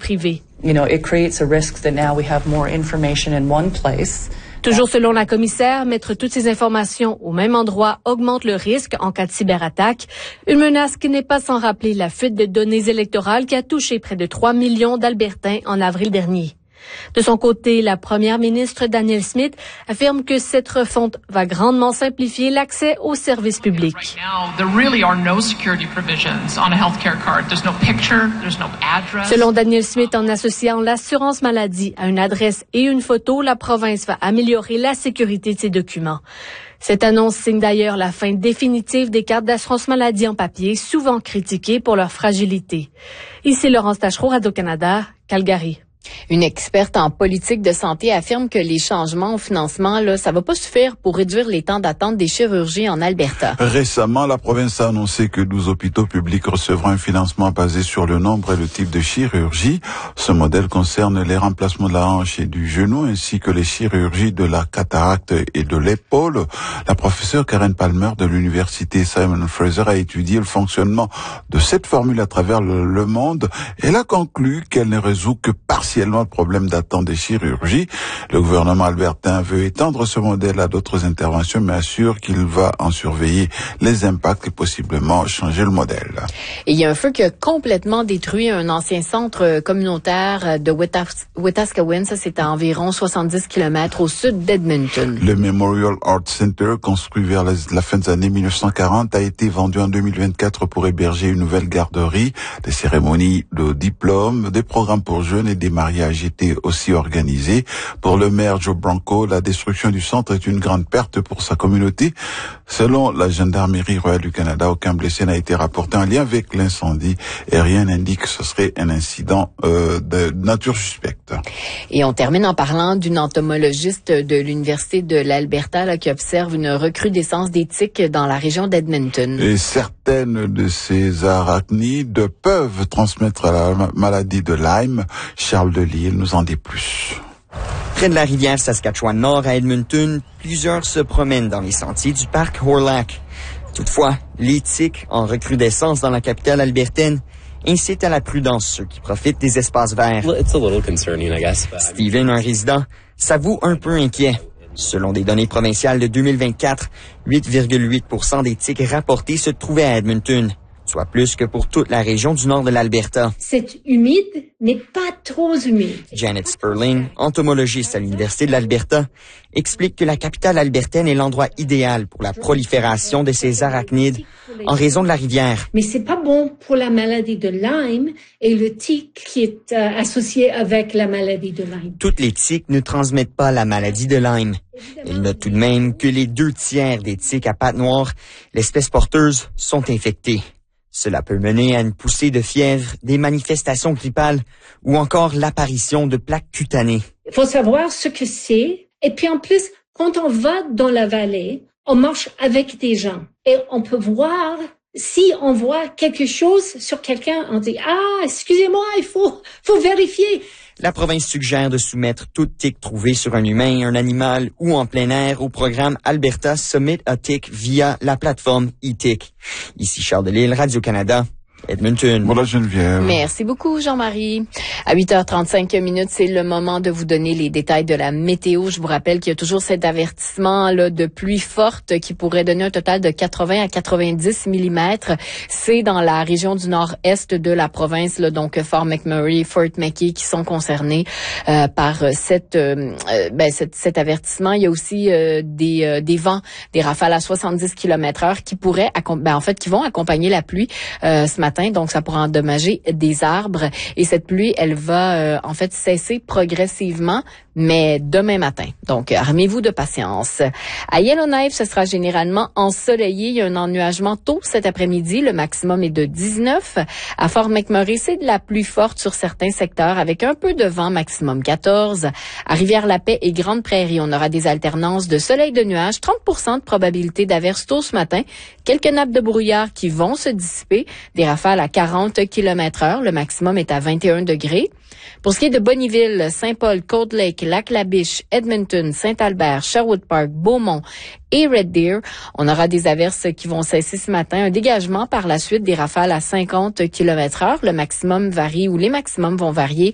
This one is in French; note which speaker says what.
Speaker 1: privée.
Speaker 2: It creates a risk that now we have more information in one place.
Speaker 1: Toujours selon la commissaire, mettre toutes ces informations au même endroit augmente le risque en cas de cyberattaque. Une menace qui n'est pas sans rappeler la fuite de données électorales qui a touché près de 3 millions d'Albertains en avril dernier. De son côté, la première ministre Danielle Smith affirme que cette refonte va grandement simplifier l'accès aux services publics. Selon Danielle Smith, en associant l'assurance maladie à une adresse et une photo, la province va améliorer la sécurité de ses documents. Cette annonce signe d'ailleurs la fin définitive des cartes d'assurance maladie en papier, souvent critiquées pour leur fragilité. Ici Laurence Tachereau, Radio-Canada, Calgary.
Speaker 3: Une experte en politique de santé affirme que les changements au financement, ça va pas suffire pour réduire les temps d'attente des chirurgies en Alberta.
Speaker 4: Récemment, la province a annoncé que 12 hôpitaux publics recevront un financement basé sur le nombre et le type de chirurgie. Ce modèle concerne les remplacements de la hanche et du genou, ainsi que les chirurgies de la cataracte et de l'épaule. La professeure Karen Palmer de l'université Simon Fraser a étudié le fonctionnement de cette formule à travers le monde. Elle a conclu qu'elle ne résout que partiellement le problème d'attente des chirurgies. Le gouvernement albertain veut étendre ce modèle à d'autres interventions, mais assure qu'il va en surveiller les impacts et possiblement changer le modèle.
Speaker 3: Et il y a un feu qui a complètement détruit un ancien centre communautaire de Wetaskiwin. Ça, c'est à environ 70 km au sud d'Edmonton.
Speaker 4: Le Memorial Arts Center, construit vers la fin des années 1940, a été vendu en 2024 pour héberger une nouvelle garderie. Des cérémonies de diplôme, des programmes pour jeunes et des mariage était aussi organisé. Pour le maire Joe Branco, la destruction du centre est une grande perte pour sa communauté. Selon la Gendarmerie royale du Canada, aucun blessé n'a été rapporté en lien avec l'incendie et rien n'indique que ce serait un incident de nature suspecte.
Speaker 3: Et on termine en parlant d'une entomologiste de l'Université de l'Alberta qui observe une recrudescence des tiques dans la région d'Edmonton.
Speaker 4: Et certaines de ces arachnides peuvent transmettre la maladie de Lyme. Charles Delisle nous en dit plus.
Speaker 5: Près de la rivière Saskatchewan-Nord à Edmonton, plusieurs se promènent dans les sentiers du parc Hawrelak. Toutefois, les tiques en recrudescence dans la capitale albertaine incitent à la prudence ceux qui profitent des espaces verts. Steven, un résident, s'avoue un peu inquiet. Selon des données provinciales de 2024, 8,8% des tiques rapportées se trouvaient à Edmonton, soit plus que pour toute la région du nord de l'Alberta.
Speaker 6: C'est humide, mais pas trop humide.
Speaker 5: Janet Sperling, entomologiste à l'Université de l'Alberta, explique que la capitale albertaine est l'endroit idéal pour la prolifération de ces arachnides en raison de la rivière.
Speaker 6: Mais c'est pas bon pour la maladie de Lyme et le tic qui est associé avec la maladie de Lyme.
Speaker 5: Toutes les tiques ne transmettent pas la maladie de Lyme. Elle note tout de même que les 2/3 des tiques à pattes noires, l'espèce porteuse, sont infectées. Cela peut mener à une poussée de fièvre, des manifestations grippales ou encore l'apparition de plaques cutanées.
Speaker 6: Il faut savoir ce que c'est. Et puis en plus, quand on va dans la vallée, on marche avec des gens. Et on peut voir, si on voit quelque chose sur quelqu'un, on dit « Ah, excusez-moi, il faut vérifier ».
Speaker 5: La province suggère de soumettre toute tique trouvée sur un humain, un animal ou en plein air au programme Alberta Submit a Tick via la plateforme eTick. Ici Charles Delisle, Radio-Canada. Edmonton.
Speaker 4: Voilà Geneviève.
Speaker 3: Merci beaucoup Jean-Marie. À 8h35, c'est le moment de vous donner les détails de la météo. Je vous rappelle qu'il y a toujours cet avertissement de pluie forte qui pourrait donner un total de 80 à 90 mm. C'est dans la région du nord-est de la province, donc Fort McMurray, Fort McKay qui sont concernés par cet avertissement. Il y a aussi des vents, des rafales à 70 km/h qui pourraient qui vont accompagner la pluie ce matin. Donc, ça pourra endommager des arbres. Et cette pluie, elle va cesser progressivement, mais demain matin. Donc, armez-vous de patience. À Yellowknife, ce sera généralement ensoleillé. Il y a un ennuagement tôt cet après-midi. Le maximum est de 19. À Fort McMurray, c'est de la pluie forte sur certains secteurs avec un peu de vent, maximum 14. À Rivière-la-Paix et Grande-Prairie, on aura des alternances de soleil de nuages, 30% de probabilité d'averse tôt ce matin. Quelques nappes de brouillard qui vont se dissiper. Des rafales à 40 km/h. Le maximum est à 21 degrés. Pour ce qui est de Bonnyville, Saint-Paul, Cold Lake, Lac-la-Biche, Edmonton, Saint-Albert, Sherwood Park, Beaumont et Red Deer, on aura des averses qui vont cesser ce matin. Un dégagement par la suite, des rafales à 50 km/h. Le maximum varie ou les maximums vont varier